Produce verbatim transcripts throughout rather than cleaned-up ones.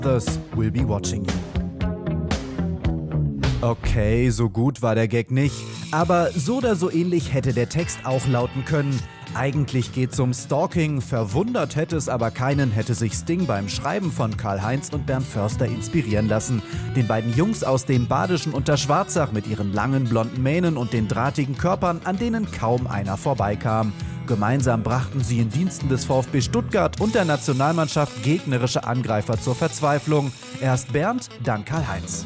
Others will be watching you. Okay, so gut war der Gag nicht, aber so oder so ähnlich hätte der Text auch lauten können. Eigentlich geht's um Stalking, verwundert hätte es aber keinen, hätte sich Sting beim Schreiben von Karl-Heinz und Bernd Förster inspirieren lassen. Den beiden Jungs aus dem badischen Unterschwarzach mit ihren langen blonden Mähnen und den drahtigen Körpern, an denen kaum einer vorbeikam. Gemeinsam brachten sie in Diensten des VfB Stuttgart und der Nationalmannschaft gegnerische Angreifer zur Verzweiflung. Erst Bernd, dann Karl-Heinz.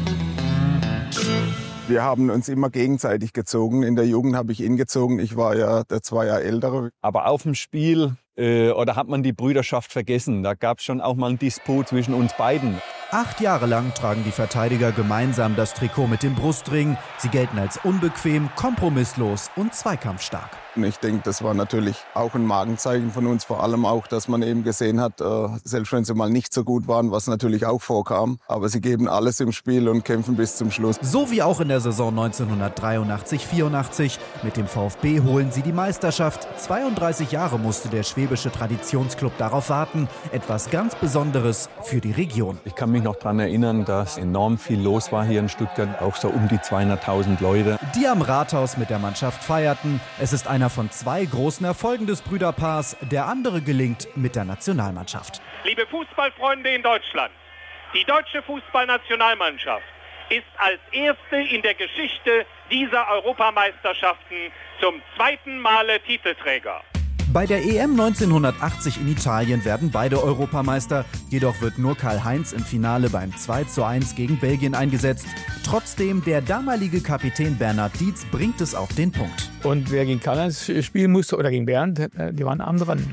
Wir haben uns immer gegenseitig gezogen. In der Jugend habe ich ihn gezogen. Ich war ja der zwei Jahre ältere. Aber auf dem Spiel, äh, oder hat man die Brüderschaft vergessen? Da gab es schon auch mal einen Disput zwischen uns beiden. Acht Jahre lang tragen die Verteidiger gemeinsam das Trikot mit dem Brustring. Sie gelten als unbequem, kompromisslos und zweikampfstark. Ich denke, das war natürlich auch ein Markenzeichen von uns. Vor allem auch, dass man eben gesehen hat, selbst wenn sie mal nicht so gut waren, was natürlich auch vorkam. Aber sie geben alles im Spiel und kämpfen bis zum Schluss. So wie auch in der Saison neunzehnhundertdreiundachtzig vierundachtzig. Mit dem VfB holen sie die Meisterschaft. zweiunddreißig Jahre musste der schwäbische Traditionsclub darauf warten. Etwas ganz Besonderes für die Region. Ich kann mich noch daran erinnern, dass enorm viel los war hier in Stuttgart. Auch so um die zweihunderttausend Leute. Die am Rathaus mit der Mannschaft feierten. Es ist einer von zwei großen Erfolgen des Brüderpaars. Der andere gelingt mit der Nationalmannschaft. Liebe Fußballfreunde in Deutschland, die deutsche Fußballnationalmannschaft ist als erste in der Geschichte dieser Europameisterschaften zum zweiten Male Titelträger. Bei der E M neunzehnhundertachtzig in Italien werden beide Europameister. Jedoch wird nur Karl-Heinz im Finale beim zwei zu eins gegen Belgien eingesetzt. Trotzdem, der damalige Kapitän Bernhard Dietz bringt es auf den Punkt. Und wer gegen Karl-Heinz spielen musste oder gegen Bernd, die waren am dran.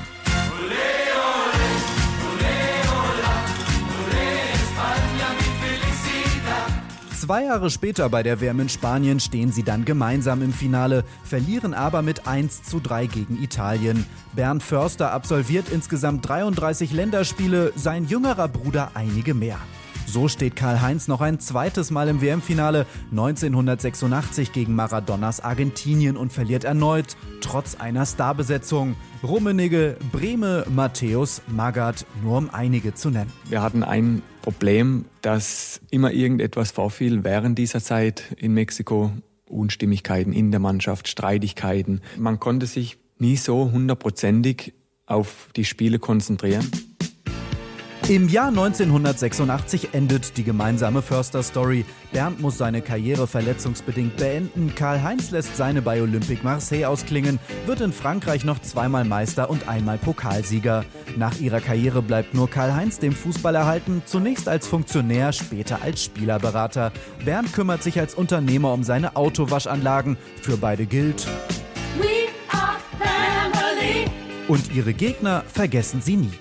Zwei Jahre später bei der W M in Spanien stehen sie dann gemeinsam im Finale, verlieren aber mit eins zu drei gegen Italien. Bernd Förster absolviert insgesamt dreiunddreißig Länderspiele, sein jüngerer Bruder einige mehr. So steht Karl-Heinz noch ein zweites Mal im W M-Finale, neunzehnhundertsechsundachtzig gegen Maradonas Argentinien und verliert erneut, trotz einer Starbesetzung. Rummenigge, Brehme, Matthäus, Magath, nur um einige zu nennen. Wir hatten ein Problem, dass immer irgendetwas vorfiel während dieser Zeit in Mexiko. Unstimmigkeiten in der Mannschaft, Streitigkeiten. Man konnte sich nie so hundertprozentig auf die Spiele konzentrieren. Im Jahr neunzehnhundertsechsundachtzig endet die gemeinsame Förster-Story. Bernd muss seine Karriere verletzungsbedingt beenden. Karl-Heinz lässt seine bei Olympique Marseille ausklingen, wird in Frankreich noch zweimal Meister und einmal Pokalsieger. Nach ihrer Karriere bleibt nur Karl-Heinz dem Fußball erhalten, zunächst als Funktionär, später als Spielerberater. Bernd kümmert sich als Unternehmer um seine Autowaschanlagen. Für beide gilt: We are family. Und ihre Gegner vergessen sie nie.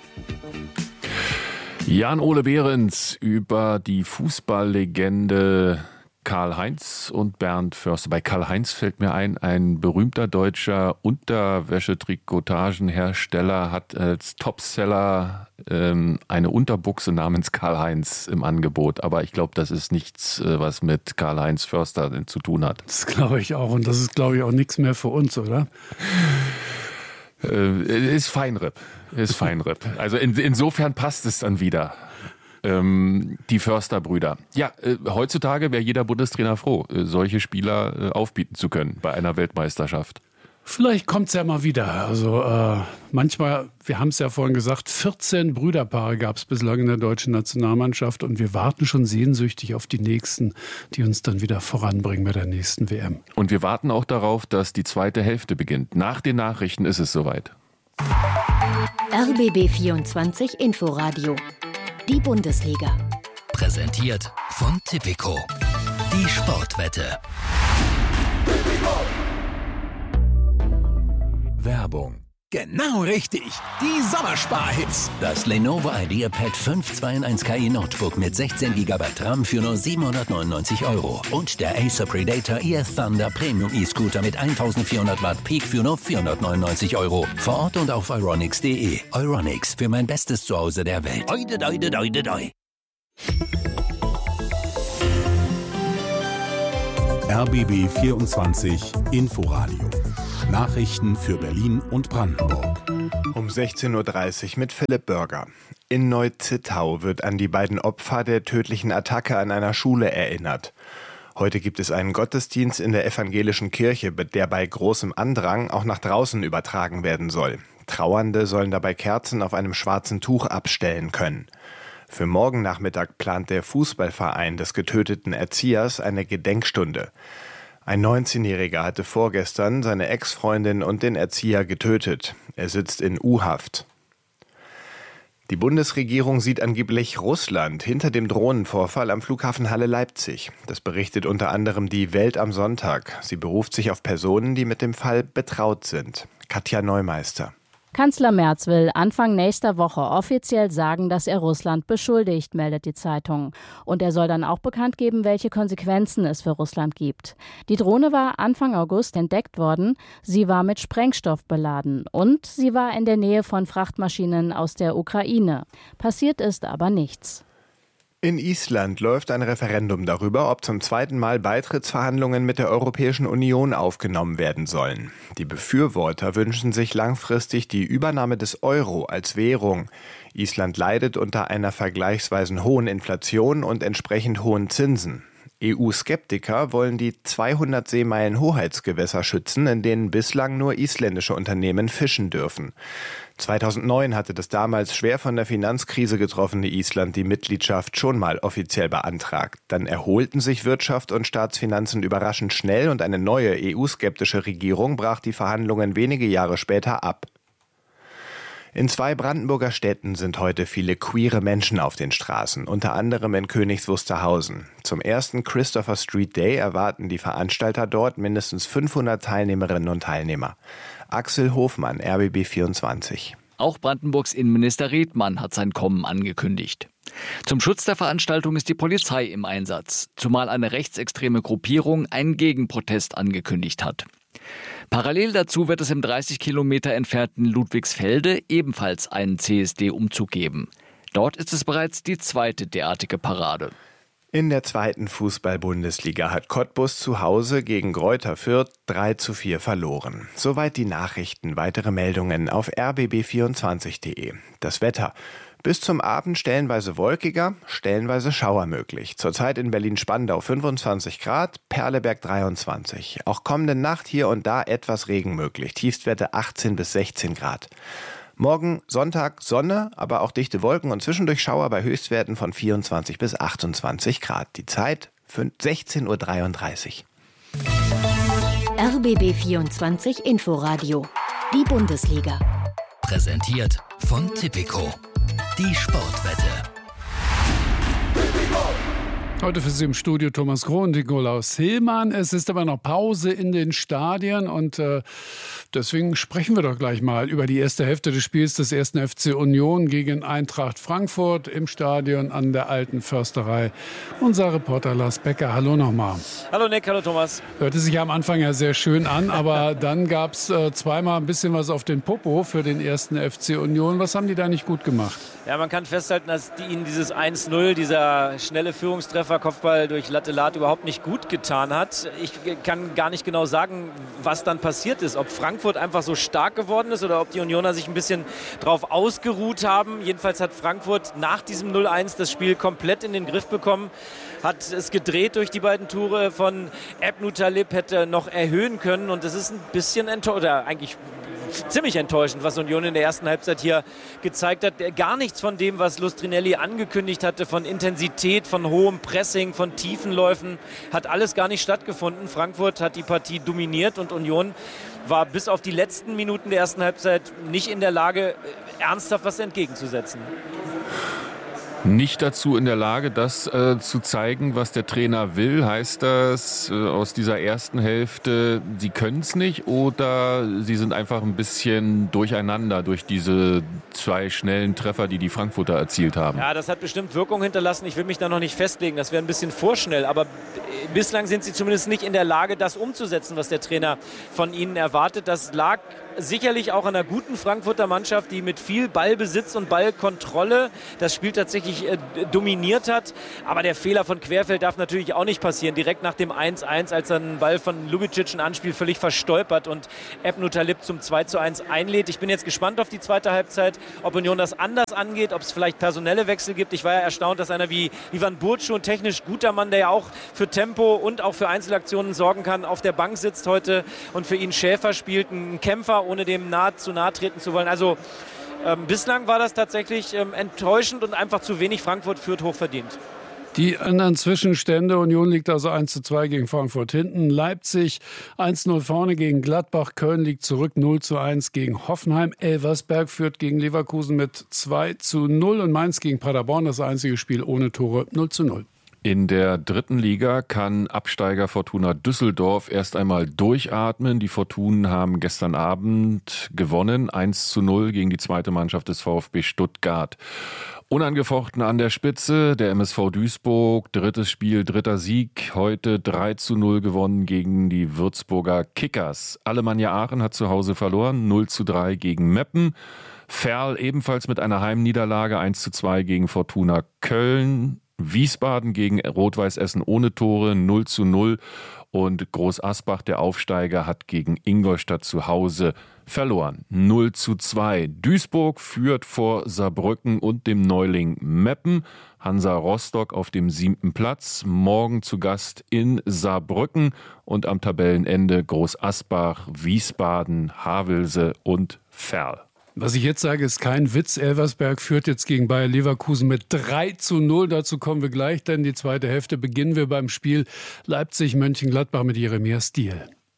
Jan-Ole Behrens über die Fußballlegende Karl-Heinz und Bernd Förster. Bei Karl-Heinz fällt mir ein, ein berühmter deutscher Unterwäschetrikotagenhersteller hat als Topseller ähm, eine Unterbuchse namens Karl-Heinz im Angebot. Aber ich glaube, das ist nichts, was mit Karl-Heinz Förster zu tun hat. Das glaube ich auch. Und das ist, glaube ich, auch nichts mehr für uns, oder? Äh, ist Feinripp. Ist Feinripp. Also in, insofern passt es dann wieder. Ähm, die Förster-Brüder. Ja, äh, heutzutage wäre jeder Bundestrainer froh, äh, solche Spieler äh, aufbieten zu können bei einer Weltmeisterschaft. Vielleicht kommt es ja mal wieder. Also äh, manchmal, wir haben es ja vorhin gesagt, vierzehn Brüderpaare gab es bislang in der deutschen Nationalmannschaft und wir warten schon sehnsüchtig auf die nächsten, die uns dann wieder voranbringen bei der nächsten W M. Und wir warten auch darauf, dass die zweite Hälfte beginnt. Nach den Nachrichten ist es soweit. R B B vierundzwanzig Inforadio. Die Bundesliga. Präsentiert von Tipico. Die Sportwette. Werbung. Genau richtig. Die Sommersparhits. Das Lenovo IdeaPad fünf zwei in eins K I Notebook mit sechzehn Gigabyte RAM für nur siebenhundertneunundneunzig Euro. Und der Acer Predator E S Thunder Premium E-Scooter mit eintausendvierhundert Watt Peak für nur vierhundertneunundneunzig Euro. Vor Ort und auf euronics punkt de. Euronics, für mein bestes Zuhause der Welt. Oide, oide, oide, oide. R B B vierundzwanzig Inforadio. Nachrichten für Berlin und Brandenburg. Um sechzehn Uhr dreißig mit Philipp Bürger. In Neu-Zittau wird an die beiden Opfer der tödlichen Attacke an einer Schule erinnert. Heute gibt es einen Gottesdienst in der evangelischen Kirche, der bei großem Andrang auch nach draußen übertragen werden soll. Trauernde sollen dabei Kerzen auf einem schwarzen Tuch abstellen können. Für morgen Nachmittag plant der Fußballverein des getöteten Erziehers eine Gedenkstunde. Ein neunzehnjähriger hatte vorgestern seine Ex-Freundin und den Erzieher getötet. Er sitzt in U-Haft. Die Bundesregierung sieht angeblich Russland hinter dem Drohnenvorfall am Flughafen Halle-Leipzig. Das berichtet unter anderem die Welt am Sonntag. Sie beruft sich auf Personen, die mit dem Fall betraut sind. Katja Neumeister. Kanzler Merz will Anfang nächster Woche offiziell sagen, dass er Russland beschuldigt, meldet die Zeitung. Und er soll dann auch bekannt geben, welche Konsequenzen es für Russland gibt. Die Drohne war Anfang August entdeckt worden. Sie war mit Sprengstoff beladen und sie war in der Nähe von Frachtmaschinen aus der Ukraine. Passiert ist aber nichts. In Island läuft ein Referendum darüber, ob zum zweiten Mal Beitrittsverhandlungen mit der Europäischen Union aufgenommen werden sollen. Die Befürworter wünschen sich langfristig die Übernahme des Euro als Währung. Island leidet unter einer vergleichsweise hohen Inflation und entsprechend hohen Zinsen. E U-Skeptiker wollen die zweihundert Seemeilen Hoheitsgewässer schützen, in denen bislang nur isländische Unternehmen fischen dürfen. zweitausendneun hatte das damals schwer von der Finanzkrise getroffene Island die Mitgliedschaft schon mal offiziell beantragt. Dann erholten sich Wirtschaft und Staatsfinanzen überraschend schnell und eine neue E U-skeptische Regierung brach die Verhandlungen wenige Jahre später ab. In zwei Brandenburger Städten sind heute viele queere Menschen auf den Straßen, unter anderem in Königs Wusterhausen. Zum ersten Christopher Street Day erwarten die Veranstalter dort mindestens fünfhundert Teilnehmerinnen und Teilnehmer. Axel Hofmann, R B B vierundzwanzig. Auch Brandenburgs Innenminister Redmann hat sein Kommen angekündigt. Zum Schutz der Veranstaltung ist die Polizei im Einsatz, zumal eine rechtsextreme Gruppierung einen Gegenprotest angekündigt hat. Parallel dazu wird es im dreißig Kilometer entfernten Ludwigsfelde ebenfalls einen C S D-Umzug geben. Dort ist es bereits die zweite derartige Parade. In der zweiten Fußball-Bundesliga hat Cottbus zu Hause gegen Greuther Fürth drei zu vier verloren. Soweit die Nachrichten. Weitere Meldungen auf r b b vierundzwanzig punkt de. Das Wetter. Bis zum Abend stellenweise wolkiger, stellenweise Schauer möglich. Zurzeit in Berlin-Spandau fünfundzwanzig Grad, Perleberg dreiundzwanzig. Auch kommende Nacht hier und da etwas Regen möglich. Tiefstwerte achtzehn bis sechzehn Grad. Morgen Sonntag Sonne, aber auch dichte Wolken und zwischendurch Schauer bei Höchstwerten von vierundzwanzig bis achtundzwanzig Grad. Die Zeit sechzehn Uhr dreiunddreißig. R B B vierundzwanzig Inforadio. Die Bundesliga. Präsentiert von Tipico. Die Sportwette. Heute für Sie im Studio Thomas Groh und Nikolaus Hillmann. Es ist aber noch Pause in den Stadien und äh, deswegen sprechen wir doch gleich mal über die erste Hälfte des Spiels des ersten F C Union gegen Eintracht Frankfurt im Stadion an der Alten Försterei. Unser Reporter Lars Becker, hallo nochmal. Hallo Nick, hallo Thomas. Hörte sich am Anfang ja sehr schön an, aber dann gab es äh, zweimal ein bisschen was auf den Popo für den ersten F C Union. Was haben die da nicht gut gemacht? Ja, man kann festhalten, dass die ihnen dieses eins null, dieser schnelle Führungstreffer, Kopfball durch Lattelat überhaupt nicht gut getan hat. Ich kann gar nicht genau sagen, was dann passiert ist. Ob Frankfurt einfach so stark geworden ist oder ob die Unioner sich ein bisschen drauf ausgeruht haben. Jedenfalls hat Frankfurt nach diesem null eins das Spiel komplett in den Griff bekommen. Hat es gedreht durch die beiden Tore von Ebnu Talib, hätte noch erhöhen können. Und das ist ein bisschen enttäuschend, oder eigentlich ziemlich enttäuschend, was Union in der ersten Halbzeit hier gezeigt hat. Gar nichts von dem, was Lustrinelli angekündigt hatte, von Intensität, von hohem Pressing, von tiefen Läufen, hat alles gar nicht stattgefunden. Frankfurt hat die Partie dominiert und Union war bis auf die letzten Minuten der ersten Halbzeit nicht in der Lage, ernsthaft was entgegenzusetzen. Nicht dazu in der Lage, das äh, zu zeigen, was der Trainer will. Heißt das äh, aus dieser ersten Hälfte, sie können es nicht oder sie sind einfach ein bisschen durcheinander durch diese zwei schnellen Treffer, die die Frankfurter erzielt haben? Ja, das hat bestimmt Wirkung hinterlassen. Ich will mich da noch nicht festlegen. Das wäre ein bisschen vorschnell. Aber bislang sind sie zumindest nicht in der Lage, das umzusetzen, was der Trainer von ihnen erwartet. Das lag sicherlich auch an einer guten Frankfurter Mannschaft, die mit viel Ballbesitz und Ballkontrolle das Spiel tatsächlich äh, dominiert hat. Aber der Fehler von Querfeld darf natürlich auch nicht passieren. Direkt nach dem eins eins, als dann ein Ball von Lubicic ein Anspiel völlig verstolpert und Ebnu Talib zum zwei zu eins einlädt. Ich bin jetzt gespannt auf die zweite Halbzeit, ob Union das anders angeht, ob es vielleicht personelle Wechsel gibt. Ich war ja erstaunt, dass einer wie Ivan Burcu, ein technisch guter Mann, der ja auch für Tempo und auch für Einzelaktionen sorgen kann, auf der Bank sitzt heute und für ihn Schäfer spielt, ein Kämpfer, ohne dem nahe, zu nahe treten zu wollen. Also ähm, bislang war das tatsächlich ähm, enttäuschend und einfach zu wenig. Frankfurt führt hochverdient. Die anderen Zwischenstände: Union liegt also eins zu zwei gegen Frankfurt hinten. Leipzig eins null vorne gegen Gladbach. Köln liegt zurück null zu eins gegen Hoffenheim. Elversberg führt gegen Leverkusen mit zwei zu null. Und Mainz gegen Paderborn, das einzige Spiel ohne Tore, null zu null. In der dritten Liga kann Absteiger Fortuna Düsseldorf erst einmal durchatmen. Die Fortunen haben gestern Abend gewonnen, eins zu null gegen die zweite Mannschaft des VfB Stuttgart. Unangefochten an der Spitze der M S V Duisburg, drittes Spiel, dritter Sieg, heute drei zu null gewonnen gegen die Würzburger Kickers. Alemannia Aachen hat zu Hause verloren, null zu drei gegen Meppen. Verl ebenfalls mit einer Heimniederlage, eins zu zwei gegen Fortuna Köln. Wiesbaden gegen Rot-Weiß Essen ohne Tore, null zu null. Und Groß Asbach, der Aufsteiger, hat gegen Ingolstadt zu Hause verloren, null zu zwei. Duisburg führt vor Saarbrücken und dem Neuling Meppen. Hansa Rostock auf dem siebten Platz, morgen zu Gast in Saarbrücken. Und am Tabellenende Groß Asbach, Wiesbaden, Havelse und Verl. Was ich jetzt sage, ist kein Witz. Elversberg führt jetzt gegen Bayer Leverkusen mit drei zu null. Dazu kommen wir gleich, denn die zweite Hälfte beginnen wir beim Spiel Leipzig-Mönchengladbach mit Jeremia Stiel.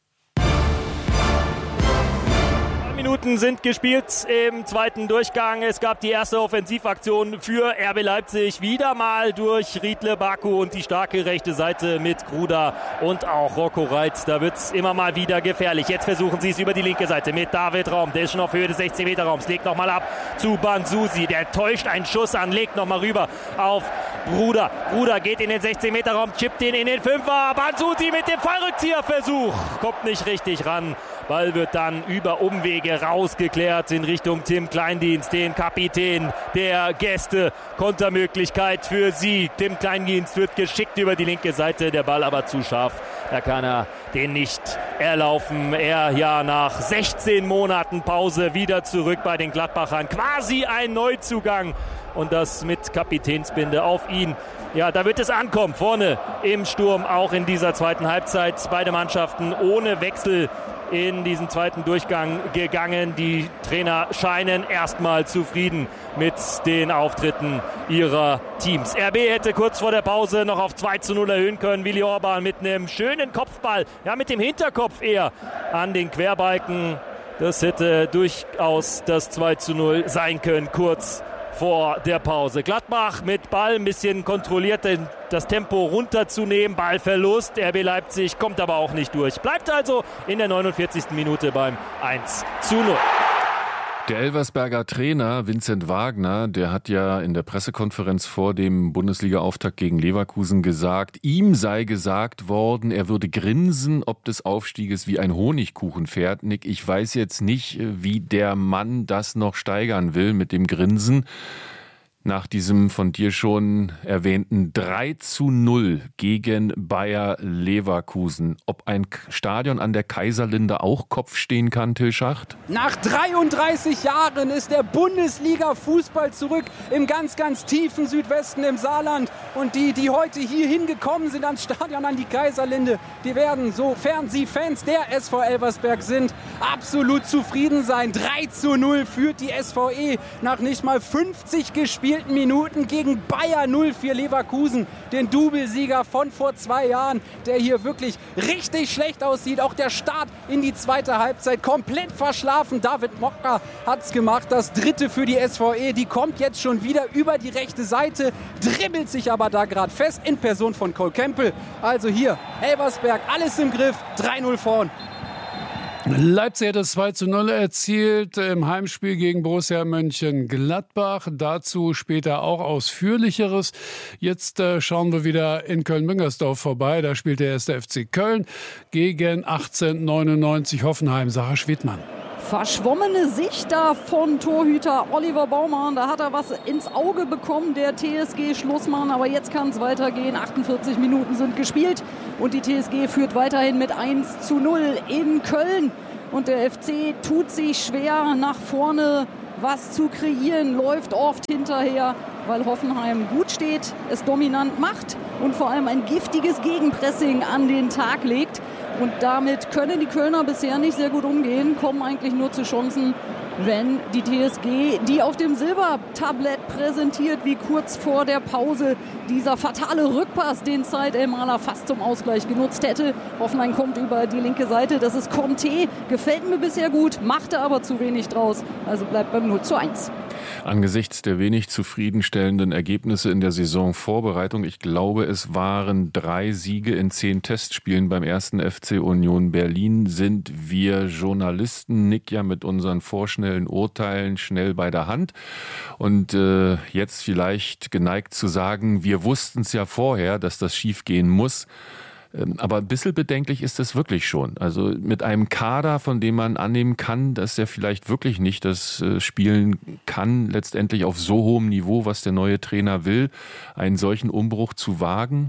Minuten sind gespielt im zweiten Durchgang. Es gab die erste Offensivaktion für R B Leipzig. Wieder mal durch Riedle Baku und die starke rechte Seite mit Gruda und auch Rocco Reitz. Da wird es immer mal wieder gefährlich. Jetzt versuchen sie es über die linke Seite mit David Raum. Der ist schon auf Höhe des sechzehn Meter Raums. Legt nochmal ab zu Banzusi. Der täuscht einen Schuss an, legt nochmal rüber auf Gruda. Gruda geht in den sechzehn Meter Raum, chippt den in den Fünfer. Banzusi mit dem Fallrückzieherversuch. Kommt nicht richtig ran. Ball wird dann über Umwege rausgeklärt in Richtung Tim Kleindienst, den Kapitän der Gäste. Kontermöglichkeit für sie. Tim Kleindienst wird geschickt über die linke Seite, der Ball aber zu scharf. Da kann er den nicht erlaufen. Er ja nach sechzehn Monaten Pause wieder zurück bei den Gladbachern. Quasi ein Neuzugang. Und das mit Kapitänsbinde auf ihn. Ja, da wird es ankommen. Vorne im Sturm, auch in dieser zweiten Halbzeit. Beide Mannschaften ohne Wechsel in diesen zweiten Durchgang gegangen. Die Trainer scheinen erstmal zufrieden mit den Auftritten ihrer Teams. R B hätte kurz vor der Pause noch auf zwei zu null erhöhen können. Willi Orban mit einem schönen Kopfball, ja mit dem Hinterkopf eher an den Querbalken. Das hätte durchaus das zwei zu null sein können, kurz vor der Pause. Gladbach mit Ball ein bisschen kontrolliert, das Tempo runterzunehmen. Ballverlust. R B Leipzig kommt aber auch nicht durch. Bleibt also in der neunundvierzigsten Minute beim eins zu null. Der Elversberger Trainer Vincent Wagner, der hat ja in der Pressekonferenz vor dem Bundesliga-Auftakt gegen Leverkusen gesagt, ihm sei gesagt worden, er würde grinsen ob des Aufstieges wie ein Honigkuchenpferd. Nick, ich weiß jetzt nicht, wie der Mann das noch steigern will mit dem Grinsen. Nach diesem von dir schon erwähnten drei zu null gegen Bayer Leverkusen. Ob ein Stadion an der Kaiserlinde auch Kopf stehen kann, Till Schacht? Nach dreiunddreißig Jahren ist der Bundesliga-Fußball zurück im ganz, ganz tiefen Südwesten im Saarland. Und die, die heute hier hingekommen sind ans Stadion an die Kaiserlinde, die werden, sofern sie Fans der S V Elversberg sind, absolut zufrieden sein. drei zu null führt die S V E nach nicht mal fünfzig gespielten Minuten gegen Bayer null vier Leverkusen, den Doublesieger von vor zwei Jahren, der hier wirklich richtig schlecht aussieht. Auch der Start in die zweite Halbzeit komplett verschlafen. David Mokka hat es gemacht, das dritte für die S V E. Die kommt jetzt schon wieder über die rechte Seite, dribbelt sich aber da gerade fest in Person von Cole Campbell. Also hier Elversberg, alles im Griff, drei null vorn. Leipzig hat das zwei zu null erzielt im Heimspiel gegen Borussia Mönchengladbach. Dazu später auch Ausführlicheres. Jetzt äh, schauen wir wieder in Köln-Müngersdorf vorbei. Da spielt der erste F C Köln gegen achtzehnhundertneunundneunzig Hoffenheim. Sarah Schwedmann. verschwommene Sicht da von Torhüter Oliver Baumann. Da hat er was ins Auge bekommen, der T S G-Schlussmann. Aber jetzt kann es weitergehen. achtundvierzig Minuten sind gespielt und die T S G führt weiterhin mit eins zu null in Köln. Und der F C tut sich schwer, nach vorne was zu kreieren, läuft oft hinterher, weil Hoffenheim gut steht, es dominant macht und vor allem ein giftiges Gegenpressing an den Tag legt. Und damit können die Kölner bisher nicht sehr gut umgehen, kommen eigentlich nur zu Chancen, wenn die T S G, die auf dem Silbertablett präsentiert, wie kurz vor der Pause dieser fatale Rückpass, den Said El-Maler fast zum Ausgleich genutzt hätte. Hoffenheim kommt über die linke Seite, das ist Comté, gefällt mir bisher gut, machte aber zu wenig draus, also bleibt beim null zu eins. Angesichts der wenig zufriedenstellenden Ergebnisse in der Saisonvorbereitung, ich glaube, es waren drei Siege in zehn Testspielen beim ersten F C Union Berlin, sind wir Journalisten, Nick, ja mit unseren vorschnellen Urteilen schnell bei der Hand und äh, jetzt vielleicht geneigt zu sagen, wir wussten es ja vorher, dass das schief gehen muss. Aber ein bisschen bedenklich ist das wirklich schon. Also mit einem Kader, von dem man annehmen kann, dass er vielleicht wirklich nicht das spielen kann, letztendlich auf so hohem Niveau, was der neue Trainer will, einen solchen Umbruch zu wagen.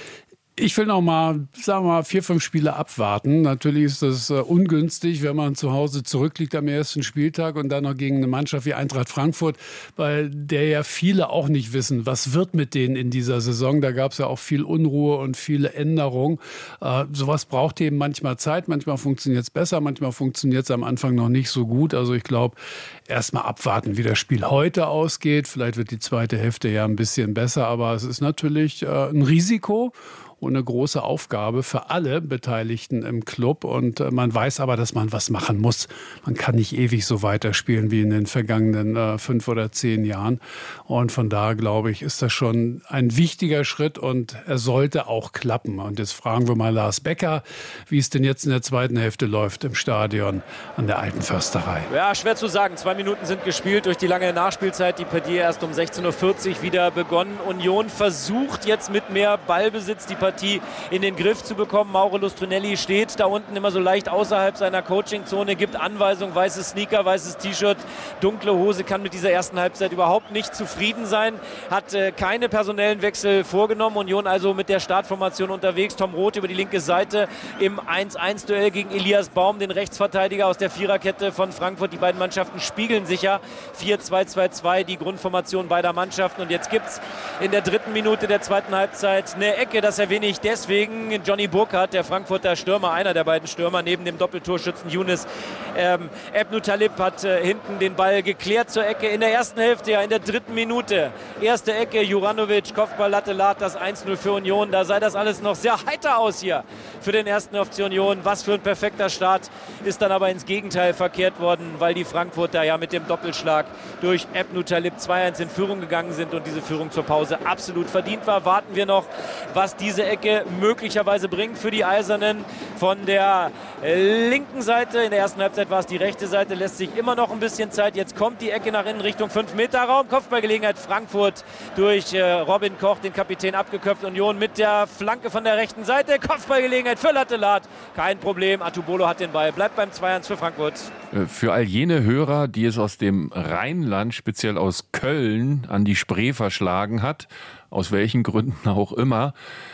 Ich will noch mal, sagen wir mal, vier, fünf Spiele abwarten. Natürlich ist das äh, ungünstig, wenn man zu Hause zurückliegt am ersten Spieltag und dann noch gegen eine Mannschaft wie Eintracht Frankfurt, bei der ja viele auch nicht wissen, was wird mit denen in dieser Saison. Da gab es ja auch viel Unruhe und viele Änderungen. Äh, sowas braucht eben manchmal Zeit. Manchmal funktioniert es besser, manchmal funktioniert es am Anfang noch nicht so gut. Also ich glaube, erst mal abwarten, wie das Spiel heute ausgeht. Vielleicht wird die zweite Hälfte ja ein bisschen besser, aber es ist natürlich äh, ein Risiko und eine große Aufgabe für alle Beteiligten im Club. Und äh, man weiß aber, dass man was machen muss. Man kann nicht ewig so weiterspielen wie in den vergangenen äh, fünf oder zehn Jahren. Und von daher, glaube ich, ist das schon ein wichtiger Schritt und er sollte auch klappen. Und jetzt fragen wir mal Lars Becker, wie es denn jetzt in der zweiten Hälfte läuft im Stadion an der Alten Försterei. Ja, schwer zu sagen. Zwei Minuten sind gespielt durch die lange Nachspielzeit. Die Partie erst um sechzehn Uhr vierzig wieder begonnen. Union versucht jetzt mit mehr Ballbesitz die Partie in den Griff zu bekommen. Mauro Lustrinelli steht da unten immer so leicht außerhalb seiner Coachingzone, gibt Anweisungen, weißes Sneaker, weißes T-Shirt, dunkle Hose, kann mit dieser ersten Halbzeit überhaupt nicht zufrieden sein, hat äh, keine personellen Wechsel vorgenommen. Union also mit der Startformation unterwegs. Tom Roth über die linke Seite im eins eins Duell gegen Elias Baum, den Rechtsverteidiger aus der Viererkette von Frankfurt. Die beiden Mannschaften spiegeln sich ja. vier zwei zwei zwei die Grundformation beider Mannschaften. Und jetzt gibt es in der dritten Minute der zweiten Halbzeit eine Ecke, das erwähne ich deswegen. Johnny Burkhardt, der Frankfurter Stürmer, einer der beiden Stürmer, neben dem Doppeltorschützen Younes ähm, Ebnu Talib hat äh, hinten den Ball geklärt zur Ecke. In der ersten Hälfte, ja in der dritten Minute. Erste Ecke, Juranovic, Kopfball, Latte, Lat, das eins null für Union. Da sah das alles noch sehr heiter aus hier für den ersten F C Union. Was für ein perfekter Start, ist dann aber ins Gegenteil verkehrt worden, weil die Frankfurter ja mit dem Doppelschlag durch Ebnu Talib zwei eins in Führung gegangen sind und diese Führung zur Pause absolut verdient war. Warten wir noch, was diese Ecke möglicherweise bringt für die Eisernen. Von der linken Seite, in der ersten Halbzeit war es die rechte Seite, lässt sich immer noch ein bisschen Zeit. Jetzt kommt die Ecke nach innen Richtung fünf Meter Raum. Kopfballgelegenheit Frankfurt durch äh, Robin Koch, den Kapitän, abgeköpft. Union mit der Flanke von der rechten Seite. Kopfballgelegenheit für Latte Lat. Kein Problem, Atubolo hat den Ball. Bleibt beim zwei eins für Frankfurt. Für all jene Hörer, die es aus dem Rheinland, speziell aus Köln, an die Spree verschlagen hat, aus welchen Gründen auch immer,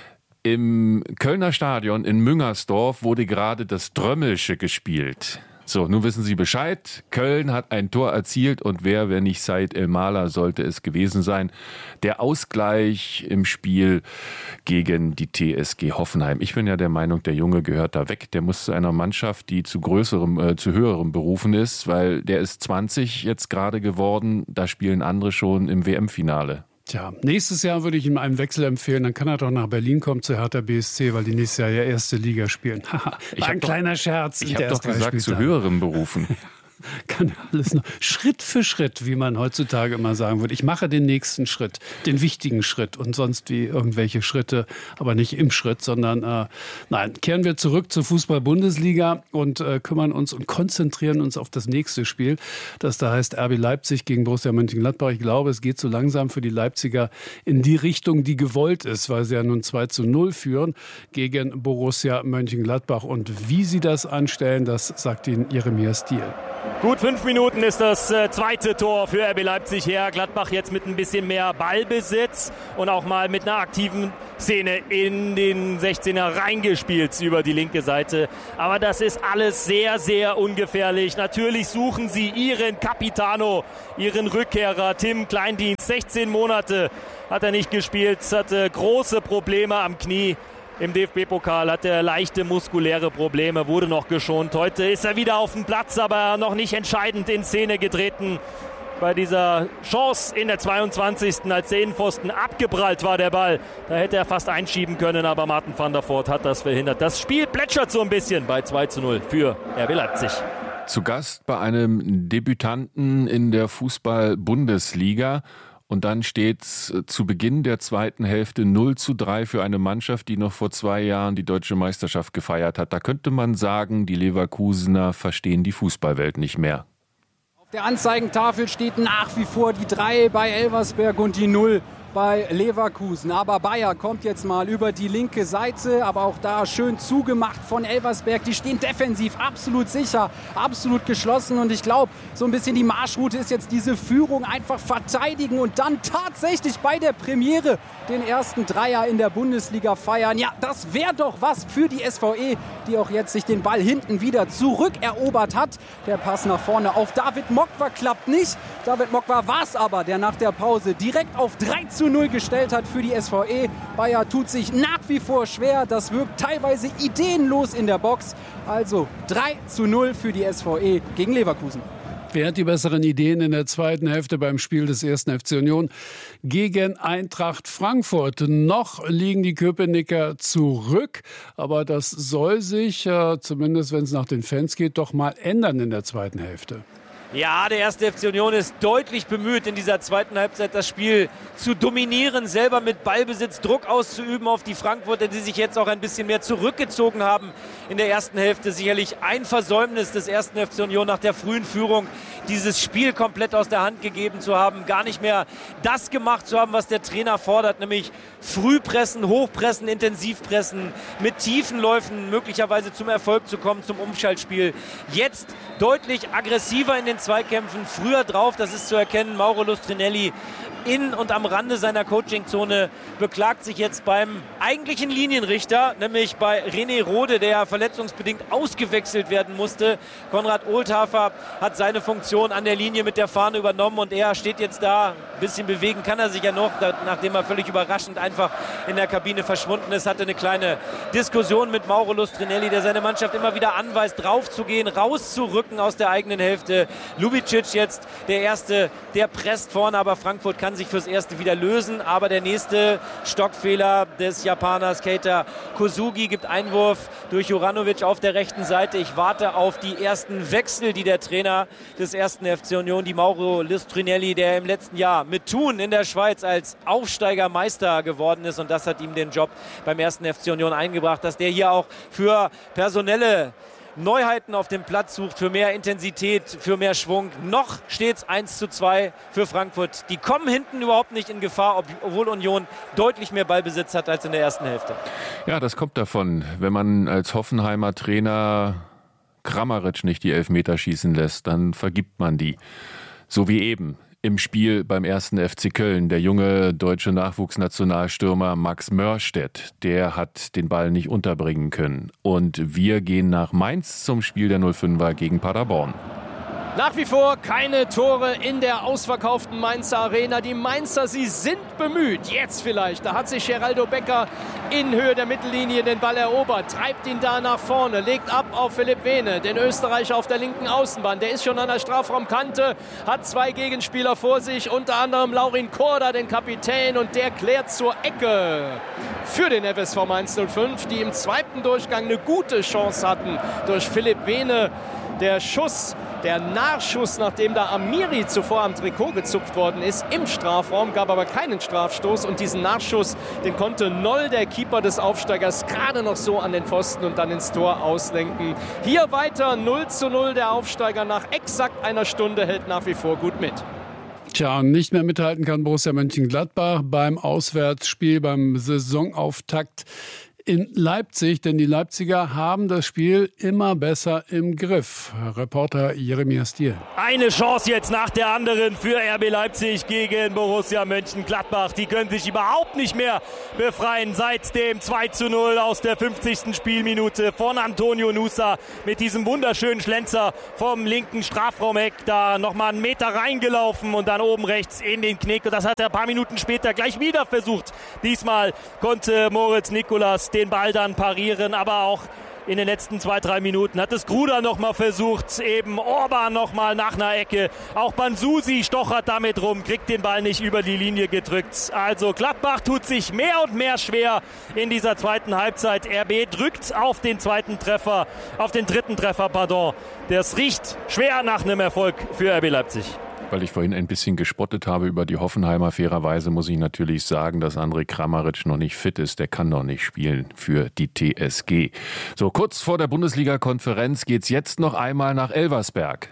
im Kölner Stadion in Müngersdorf wurde gerade das Drömmelsche gespielt. So, nun wissen Sie Bescheid. Köln hat ein Tor erzielt und wer, wenn nicht Said El-Maler, sollte es gewesen sein. Der Ausgleich im Spiel gegen die T S G Hoffenheim. Ich bin ja der Meinung, der Junge gehört da weg. Der muss zu einer Mannschaft, die zu größerem, äh, zu höherem berufen ist, weil der ist zwanzig jetzt gerade geworden. Da spielen andere schon im W M-Finale. Tja, nächstes Jahr würde ich ihm einen Wechsel empfehlen. Dann kann er doch nach Berlin kommen zu Hertha B S C, weil die nächstes Jahr ja erste Liga spielen. Haha, ein doch, kleiner Scherz. Ich habe doch gesagt, zu höherem Berufen. Kann alles noch Schritt für Schritt, wie man heutzutage immer sagen würde. Ich mache den nächsten Schritt, den wichtigen Schritt und sonst wie irgendwelche Schritte, aber nicht im Schritt, sondern äh, nein, kehren wir zurück zur Fußball-Bundesliga und äh, kümmern uns und konzentrieren uns auf das nächste Spiel, das da heißt R B Leipzig gegen Borussia Mönchengladbach. Ich glaube, es geht so langsam für die Leipziger in die Richtung, die gewollt ist, weil sie ja nun zwei zu null führen gegen Borussia Mönchengladbach. Und wie sie das anstellen, das sagt Ihnen Jeremia Stiel. Gut fünf Minuten ist das äh, zweite Tor für R B Leipzig her. Gladbach jetzt mit ein bisschen mehr Ballbesitz und auch mal mit einer aktiven Szene in den sechzehner reingespielt über die linke Seite. Aber das ist alles sehr, sehr ungefährlich. Natürlich suchen sie ihren Capitano, ihren Rückkehrer Tim Kleindienst. sechzehn Monate hat er nicht gespielt, hatte große Probleme am Knie. Im D F B-Pokal hat er leichte muskuläre Probleme, wurde noch geschont. Heute ist er wieder auf dem Platz, aber noch nicht entscheidend in Szene getreten. Bei dieser Chance in der zweiundzwanzigsten als der Innenpfosten abgeprallt war der Ball. Da hätte er fast einschieben können, aber Martin van der Voort hat das verhindert. Das Spiel plätschert so ein bisschen bei zwei zu null für R B Leipzig. Zu Gast bei einem Debütanten in der Fußball-Bundesliga. Und dann steht's zu Beginn der zweiten Hälfte null zu drei für eine Mannschaft, die noch vor zwei Jahren die deutsche Meisterschaft gefeiert hat. Da könnte man sagen, die Leverkusener verstehen die Fußballwelt nicht mehr. Auf der Anzeigentafel steht nach wie vor die drei bei Elversberg und die null bei Leverkusen. Aber Bayer kommt jetzt mal über die linke Seite, aber auch da schön zugemacht von Elversberg. Die stehen defensiv absolut sicher, absolut geschlossen und ich glaube, so ein bisschen die Marschroute ist jetzt diese Führung einfach verteidigen und dann tatsächlich bei der Premiere den ersten Dreier in der Bundesliga feiern. Ja, das wäre doch was für die S V E, die auch jetzt sich den Ball hinten wieder zurückerobert hat. Der Pass nach vorne auf David Mokwa klappt nicht. David Mokwa war es aber, der nach der Pause direkt auf drei zu null gestellt hat für die S V E. Bayer tut sich nach wie vor schwer. Das wirkt teilweise ideenlos in der Box. Also drei zu null für die S V E gegen Leverkusen. Wer hat die besseren Ideen in der zweiten Hälfte beim Spiel des ersten F C Union gegen Eintracht Frankfurt? Noch liegen die Köpenicker zurück, aber das soll sich, äh, zumindest wenn es nach den Fans geht, doch mal ändern in der zweiten Hälfte. Ja, der erste F C Union ist deutlich bemüht, in dieser zweiten Halbzeit das Spiel zu dominieren, selber mit Ballbesitz Druck auszuüben auf die Frankfurter, die sich jetzt auch ein bisschen mehr zurückgezogen haben in der ersten Hälfte. Sicherlich ein Versäumnis des ersten F C Union nach der frühen Führung, dieses Spiel komplett aus der Hand gegeben zu haben, gar nicht mehr das gemacht zu haben, was der Trainer fordert, nämlich Frühpressen, Hochpressen, Intensivpressen, mit tiefen Läufen möglicherweise zum Erfolg zu kommen, zum Umschaltspiel. Jetzt deutlich aggressiver in den Zweikämpfen, früher drauf, das ist zu erkennen. Mauro Lustrinelli in und am Rande seiner Coachingzone beklagt sich jetzt beim eigentlichen Linienrichter, nämlich bei René Rode, der verletzungsbedingt ausgewechselt werden musste. Konrad Ohlthafer hat seine Funktion an der Linie mit der Fahne übernommen und er steht jetzt da. Ein bisschen bewegen kann er sich ja noch, nachdem er völlig überraschend einfach in der Kabine verschwunden ist. Hatte eine kleine Diskussion mit Mauro Lustrinelli, der seine Mannschaft immer wieder anweist, draufzugehen, rauszurücken aus der eigenen Hälfte. Lubicic jetzt der Erste, der presst vorne, aber Frankfurt kann sich fürs Erste wieder lösen. Aber der nächste Stockfehler des Japaners Keita Kosugi gibt Einwurf durch Juranovic auf der rechten Seite. Ich warte auf die ersten Wechsel, die der Trainer des ersten F C Union, die Mauro Lustrinelli, der im letzten Jahr mit Thun in der Schweiz als Aufsteigermeister geworden ist, und das hat ihm den Job beim ersten F C Union eingebracht, dass der hier auch für personelle Neuheiten auf dem Platz sucht, für mehr Intensität, für mehr Schwung. Noch steht es eins zu zwei für Frankfurt. Die kommen hinten überhaupt nicht in Gefahr, obwohl Union deutlich mehr Ballbesitz hat als in der ersten Hälfte. Ja, das kommt davon, wenn man als Hoffenheimer Trainer Kramaric nicht die Elfmeter schießen lässt, dann vergibt man die. So wie eben im Spiel beim ersten F C Köln. Der junge deutsche Nachwuchsnationalstürmer Max Mörstedt, der hat den Ball nicht unterbringen können. Und wir gehen nach Mainz zum Spiel der null fünfer gegen Paderborn. Nach wie vor keine Tore in der ausverkauften Mainzer Arena. Die Mainzer, sie sind bemüht. Jetzt vielleicht. Da hat sich Geraldo Becker in Höhe der Mittellinie den Ball erobert. Treibt ihn da nach vorne. Legt ab auf Philipp Vene, den Österreicher auf der linken Außenbahn. Der ist schon an der Strafraumkante. Hat zwei Gegenspieler vor sich. Unter anderem Laurin Korda, den Kapitän. Und der klärt zur Ecke für den F S V Mainz null fünf, die im zweiten Durchgang eine gute Chance hatten durch Philipp Vene. Der Schuss, der Nachschuss, nachdem da Amiri zuvor am Trikot gezupft worden ist, im Strafraum, gab aber keinen Strafstoß. Und diesen Nachschuss, den konnte Noll, der Keeper des Aufsteigers, gerade noch so an den Pfosten und dann ins Tor auslenken. Hier weiter null zu null. Der Aufsteiger nach exakt einer Stunde hält nach wie vor gut mit. Tja, und nicht mehr mithalten kann Borussia Mönchengladbach beim Auswärtsspiel, beim Saisonauftakt in Leipzig, denn die Leipziger haben das Spiel immer besser im Griff. Reporter Jeremias Stiel. Eine Chance jetzt nach der anderen für R B Leipzig gegen Borussia Mönchengladbach. Die können sich überhaupt nicht mehr befreien seit dem zwei zu null aus der fünfzigsten Spielminute von Antonio Nusa mit diesem wunderschönen Schlenzer vom linken Strafraumeck. Da nochmal einen Meter reingelaufen und dann oben rechts in den Knick. Und das hat er ein paar Minuten später gleich wieder versucht. Diesmal konnte Moritz Nikolas den Ball dann parieren, aber auch in den letzten zwei, drei Minuten hat es Gruda noch mal versucht, eben Orban noch mal nach einer Ecke. Auch Bansusi stochert damit rum, kriegt den Ball nicht über die Linie gedrückt. Also Gladbach tut sich mehr und mehr schwer in dieser zweiten Halbzeit. R B drückt auf den zweiten Treffer, auf den dritten Treffer, pardon. Das riecht schwer nach einem Erfolg für R B Leipzig. Weil ich vorhin ein bisschen gespottet habe über die Hoffenheimer, fairerweise muss ich natürlich sagen, dass Andrej Kramaric noch nicht fit ist. Der kann noch nicht spielen für die T S G. So, kurz vor der Bundesliga-Konferenz geht's jetzt noch einmal nach Elversberg.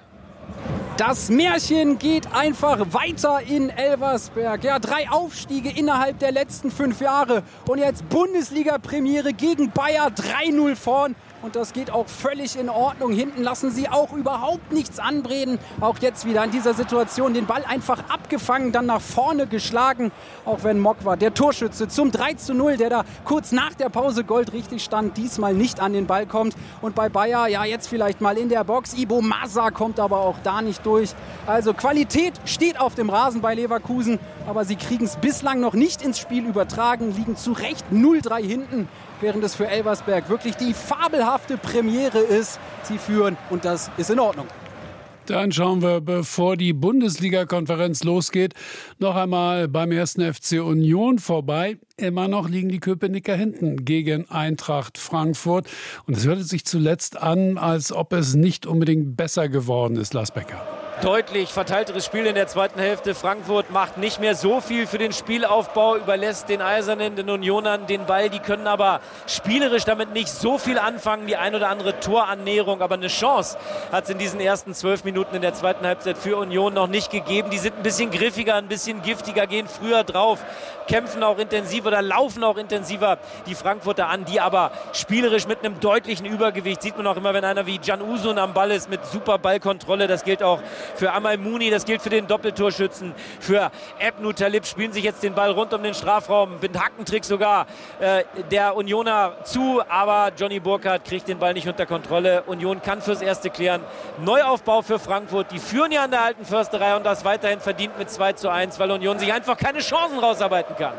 Das Märchen geht einfach weiter in Elversberg. Ja, drei Aufstiege innerhalb der letzten fünf Jahre. Und jetzt Bundesliga-Premiere gegen Bayer, drei null vorn. Und das geht auch völlig in Ordnung. Hinten lassen sie auch überhaupt nichts anbrennen. Auch jetzt wieder in dieser Situation den Ball einfach abgefangen, dann nach vorne geschlagen. Auch wenn Mokwa, der Torschütze zum drei zu null, der da kurz nach der Pause goldrichtig stand, diesmal nicht an den Ball kommt. Und bei Bayer, ja jetzt vielleicht mal in der Box. Ibo Masa kommt aber auch da nicht durch. Also Qualität steht auf dem Rasen bei Leverkusen. Aber sie kriegen es bislang noch nicht ins Spiel übertragen, liegen zu Recht null drei hinten. Während es für Elversberg wirklich die fabelhafte Premiere ist. Sie führen und das ist in Ordnung. Dann schauen wir, bevor die Bundesliga-Konferenz losgeht, noch einmal beim ersten F C Union vorbei. Immer noch liegen die Köpenicker hinten gegen Eintracht Frankfurt. Und es hörte sich zuletzt an, als ob es nicht unbedingt besser geworden ist, Lars Becker. Deutlich verteilteres Spiel in der zweiten Hälfte. Frankfurt macht nicht mehr so viel für den Spielaufbau, überlässt den Eisernen, den Unionern den Ball. Die können aber spielerisch damit nicht so viel anfangen. Die ein oder andere Torannäherung, aber eine Chance hat es in diesen ersten zwölf Minuten in der zweiten Halbzeit für Union noch nicht gegeben. Die sind ein bisschen griffiger, ein bisschen giftiger, gehen früher drauf, kämpfen auch intensiver oder laufen auch intensiver die Frankfurter an, die aber spielerisch mit einem deutlichen Übergewicht, sieht man auch immer, wenn einer wie Can Uzun am Ball ist, mit super Ballkontrolle. Das gilt auch für Amal Mouni, das gilt für den Doppeltorschützen, für Ebnu Talib, spielen sich jetzt den Ball rund um den Strafraum, mit Hackentrick sogar äh, der Unioner zu, aber Johnny Burkhardt kriegt den Ball nicht unter Kontrolle. Union kann fürs Erste klären. Neuaufbau für Frankfurt, die führen ja an der alten Försterei und das weiterhin verdient mit zwei zu eins, weil Union sich einfach keine Chancen rausarbeiten kann.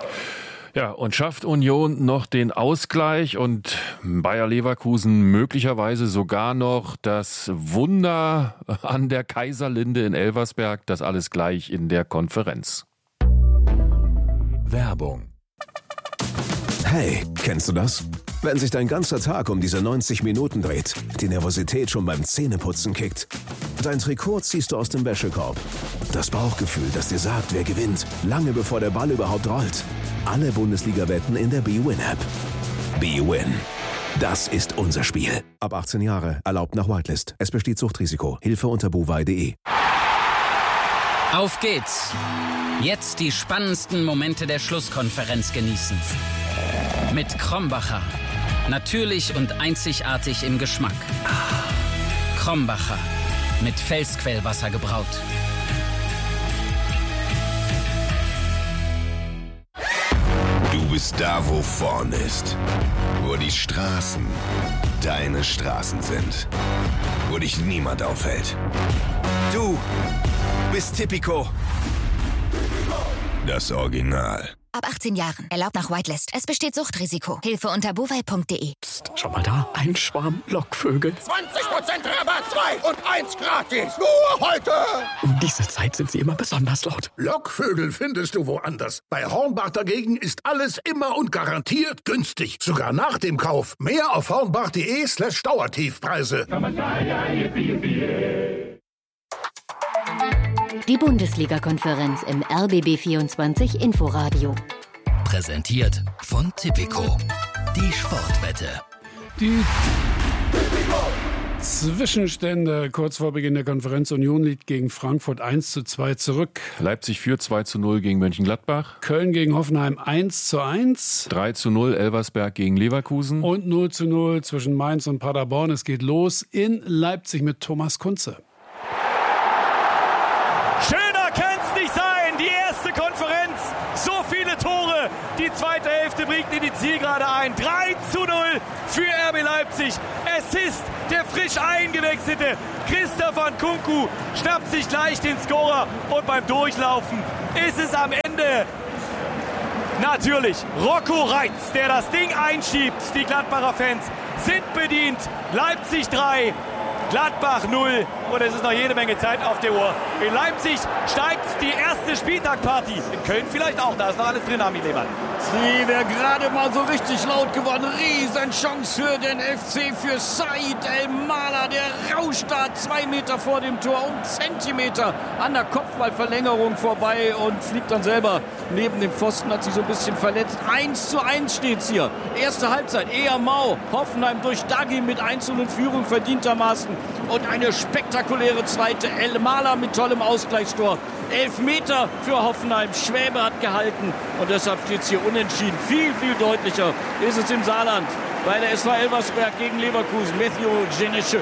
Ja, und schafft Union noch den Ausgleich und Bayer Leverkusen möglicherweise sogar noch das Wunder an der Kaiserlinde in Elversberg. Das alles gleich in der Konferenz. Werbung. Hey, kennst du das? Wenn sich dein ganzer Tag um diese neunzig Minuten dreht, die Nervosität schon beim Zähneputzen kickt, dein Trikot ziehst du aus dem Wäschekorb. Das Bauchgefühl, das dir sagt, wer gewinnt, lange bevor der Ball überhaupt rollt. Alle Bundesliga-Wetten in der B-Win-App. B-Win. Das ist unser Spiel. Ab achtzehn Jahre, erlaubt nach Whitelist. Es besteht Suchtrisiko. Hilfe unter bovai punkt de. Auf geht's! Jetzt die spannendsten Momente der Schlusskonferenz genießen. Mit Krombacher. Natürlich und einzigartig im Geschmack. Krombacher. Mit Felsquellwasser gebraut. Du bist da, wo vorn ist. Wo die Straßen deine Straßen sind. Wo dich niemand aufhält. Du bist Tipico. Das Original. Ab achtzehn Jahren. Erlaubt nach Whitelist. Es besteht Suchtrisiko. Hilfe unter bovai punkt de. Psst, schau mal da. Ein Schwarm Lockvögel. zwanzig Prozent Rabatt, zwei und eins gratis. Nur heute. Um diese Zeit sind sie immer besonders laut. Lockvögel findest du woanders. Bei Hornbach dagegen ist alles immer und garantiert günstig. Sogar nach dem Kauf. Mehr auf hornbach punkt de slash Dauertiefpreise. Die Bundesliga-Konferenz im R B B vierundzwanzig Inforadio. Präsentiert von Tipico. Die Sportwette. Die Zwischenstände kurz vor Beginn der Konferenz. Union liegt gegen Frankfurt eins zu zwei zurück. Leipzig führt zwei zu null gegen Mönchengladbach. Köln gegen Hoffenheim eins zu eins. drei zu null Elversberg gegen Leverkusen. Und null zu null zwischen Mainz und Paderborn. Es geht los in Leipzig mit Thomas Kunze. Schöner kann's nicht sein. Die erste Konferenz. So viele Tore. Die zweite Hälfte bringt in die Zielgerade ein. drei zu null für R B Leipzig. Assist der frisch eingewechselte Christopher Nkunku schnappt sich gleich den Scorer. Und beim Durchlaufen ist es am Ende natürlich Rocco Reitz, der das Ding einschiebt. Die Gladbacher Fans sind bedient. Leipzig drei, Gladbach null. Und es ist noch jede Menge Zeit auf der Uhr. In Leipzig steigt die erste Spieltagparty. In Köln vielleicht auch. Da ist noch alles drin, Armin Lehmann. Die wäre gerade mal so richtig laut geworden. Riesenchance für den F C, für Said El-Mala. Der rauscht da zwei Meter vor dem Tor, um Zentimeter an der Kopfballverlängerung vorbei und fliegt dann selber neben dem Pfosten, hat sich so ein bisschen verletzt. eins zu eins steht's hier. Erste Halbzeit, eher mau. Hoffenheim durch Dagi mit eins zu null in Führung verdientermaßen. Und eine spektakuläre zweite. El-Mala mit tollem Ausgleichstor. Elfmeter für Hoffenheim. Schwäbe hat gehalten. Und deshalb steht es hier unentschieden. Viel, viel deutlicher ist es im Saarland. Bei der S V Elversberg gegen Leverkusen. Matthew Genesche.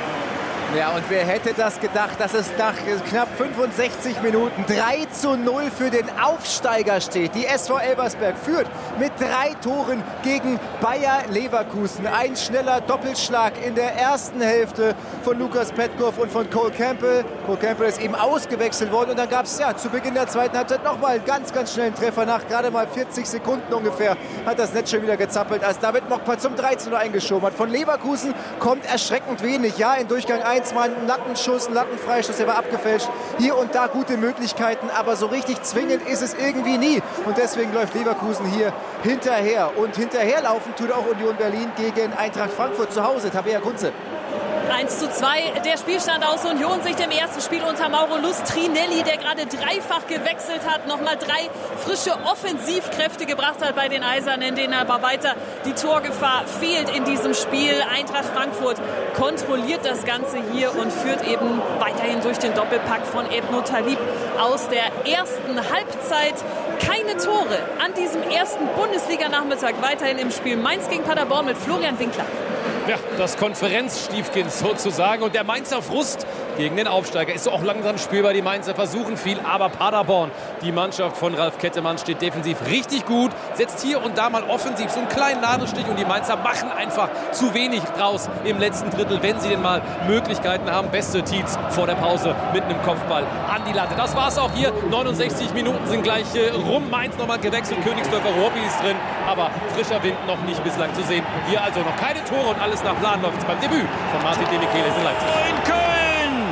Ja, und wer hätte das gedacht, dass es nach knapp fünfundsechzig Minuten drei zu null für den Aufsteiger steht. Die S V Elversberg führt mit drei Toren gegen Bayer Leverkusen. Ein schneller Doppelschlag in der ersten Hälfte von Lukas Petkov und von Cole Campbell. Cole Campbell ist eben ausgewechselt worden und dann gab es ja zu Beginn der zweiten Halbzeit nochmal einen ganz, ganz schnellen Treffer. Nach gerade mal vierzig Sekunden ungefähr hat das Netz schon wieder gezappelt, als David Mokpa zum drei zu null eingeschoben hat. Von Leverkusen kommt erschreckend wenig. Ja, in Durchgang eins mal ein Lattenschuss, ein Lattenfreistoß, der war abgefälscht. Hier und da gute Möglichkeiten, aber so richtig zwingend ist es irgendwie nie. Und deswegen läuft Leverkusen hier hinterher. Und hinterherlaufen tut auch Union Berlin gegen Eintracht Frankfurt zu Hause. Tabea Kunze. eins zu zwei der Spielstand aus Union-Sicht im ersten Spiel unter Mauro Lustrinelli, der gerade dreifach gewechselt hat, nochmal drei frische Offensivkräfte gebracht hat bei den Eisernen, denen aber weiter die Torgefahr fehlt in diesem Spiel. Eintracht Frankfurt kontrolliert das Ganze hier und führt eben weiterhin durch den Doppelpack von Ebno Talib aus der ersten Halbzeit. Keine Tore an diesem ersten Bundesliga-Nachmittag. Weiterhin im Spiel Mainz gegen Paderborn mit Florian Winkler. Ja, das Konferenzstiefkind sozusagen. Und der Mainzer Frust gegen den Aufsteiger ist auch langsam spürbar. Die Mainzer versuchen viel, aber Paderborn, die Mannschaft von Ralf Kettemann, steht defensiv richtig gut, setzt hier und da mal offensiv so einen kleinen Nadelstich und die Mainzer machen einfach zu wenig draus im letzten Drittel, wenn sie denn mal Möglichkeiten haben. Beste Tietz vor der Pause mit einem Kopfball an die Latte. Das war's auch hier. neunundsechzig Minuten sind gleich äh, rum. Mainz nochmal gewechselt. Königsdörfer Robby ist drin, aber frischer Wind noch nicht bislang zu sehen. Hier also noch keine Tore und alles nach Plan läuft beim Debüt von Martin Demichelis in Leipzig. In Köln!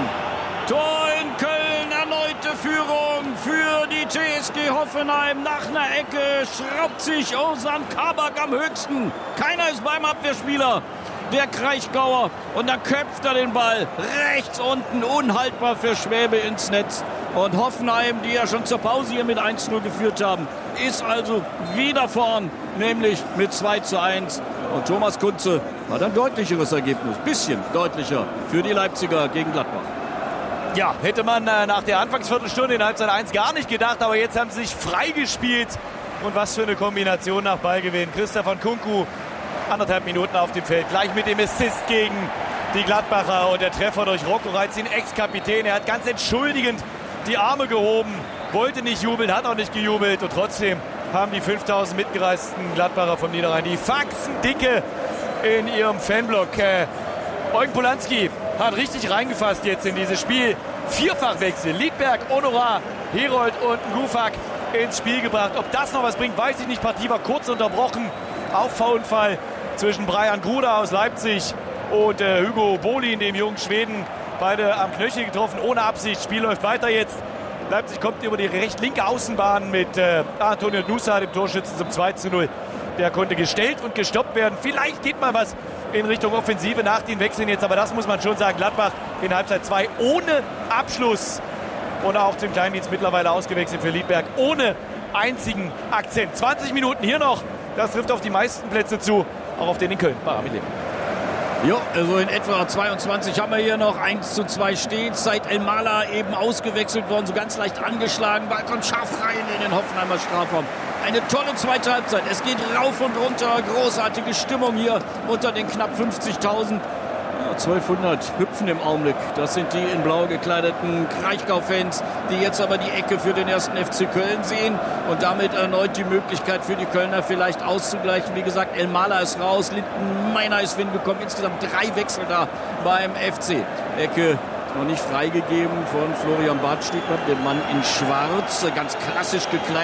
Tor in Köln, erneute Führung für die T S G Hoffenheim. Nach einer Ecke schraubt sich Ozan Kabak am höchsten. Keiner ist beim Abwehrspieler. Der Kraichgauer. Und dann köpft er den Ball rechts unten, unhaltbar für Schwäbe ins Netz. Und Hoffenheim, die ja schon zur Pause hier mit eins zu null geführt haben, ist also wieder vorn, nämlich mit zwei zu eins. Und Thomas Kunze hat ein deutlicheres Ergebnis, bisschen deutlicher für die Leipziger gegen Gladbach. Ja, hätte man äh, nach der Anfangsviertelstunde in Halbzeit eins gar nicht gedacht, aber jetzt haben sie sich freigespielt. Und was für eine Kombination nach Ballgewinn. Christopher Nkunku, anderthalb Minuten auf dem Feld, gleich mit dem Assist gegen die Gladbacher und der Treffer durch Rocco Reitz, den Ex-Kapitän. Er hat ganz entschuldigend die Arme gehoben, wollte nicht jubeln, hat auch nicht gejubelt und trotzdem haben die fünftausend mitgereisten Gladbacher vom Niederrhein die Faxen dicke in ihrem Fanblock. Äh, Eugen Polanski hat richtig reingefasst jetzt in dieses Spiel. Vierfachwechsel, Liedberg, Honorar, Herold und Gufak ins Spiel gebracht. Ob das noch was bringt, weiß ich nicht. Partie war kurz unterbrochen. Auffahrunfall zwischen Brian Gruder aus Leipzig und äh, Hugo Bolin, dem jungen Schweden. Beide am Knöchel getroffen, ohne Absicht. Spiel läuft weiter jetzt. Leipzig kommt über die recht-linke Außenbahn mit äh, Antonio Nusa, dem Torschützen, zum zwei zu null. Der konnte gestellt und gestoppt werden. Vielleicht geht mal was in Richtung Offensive nach den Wechseln jetzt. Aber das muss man schon sagen. Gladbach in Halbzeit zwei ohne Abschluss. Und auch Tim Kleindienst mittlerweile ausgewechselt für Liedberg. Ohne einzigen Akzent. zwanzig Minuten hier noch. Das trifft auf die meisten Plätze zu. Auch auf den in Köln. Bei Armin Lehmann. Ja, also in etwa zweiundzwanzig haben wir hier noch. eins zu zwei steht. Said El-Mala eben ausgewechselt worden, so ganz leicht angeschlagen. Ball kommt scharf rein in den Hoffenheimer Strafraum. Eine tolle zweite Halbzeit. Es geht rauf und runter. Großartige Stimmung hier unter den knapp fünfzigtausend. Ja, zwölfhundert hüpfen im Augenblick. Das sind die in blau gekleideten Kraichgau-Fans, die jetzt aber die Ecke für den ersten F C Köln sehen und damit erneut die Möglichkeit für die Kölner vielleicht auszugleichen. Wie gesagt, El-Mala ist raus, Lindenmeiner ist hingekommen. Insgesamt drei Wechsel da beim F C. Ecke noch nicht freigegeben von Florian Bartstuber, dem Mann in Schwarz, ganz klassisch gekleidet.